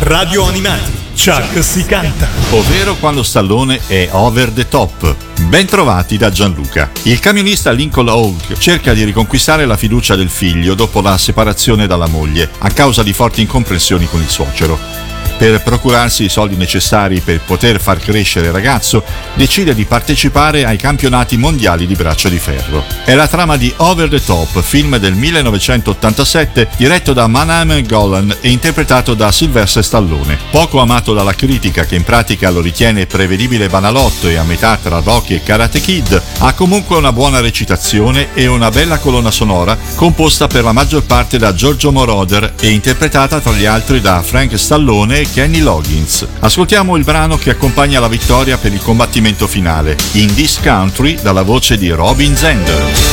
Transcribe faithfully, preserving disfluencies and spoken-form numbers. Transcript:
Radio Animati, Chuck si canta. Ovvero quando Stallone è over the top. Ben trovati da Gianluca. Il camionista Lincoln Hawk cerca di riconquistare la fiducia del figlio dopo la separazione dalla moglie, a causa di forti incomprensioni con il suocero. Per procurarsi i soldi necessari per poter far crescere il ragazzo, decide di partecipare ai campionati mondiali di braccia di ferro. È la trama di Over the Top, film del millenovecentottantasette, diretto da Maname Golan e interpretato da Sylvester Stallone. Poco amato dalla critica, che in pratica lo ritiene prevedibile banalotto e a metà tra Rocky e Karate Kid, ha comunque una buona recitazione e una bella colonna sonora composta per la maggior parte da Giorgio Moroder e interpretata tra gli altri da Frank Stallone e Kenny Loggins. Ascoltiamo il brano che accompagna la vittoria per il combattimento finale, In This Country, dalla voce di Robin Zander.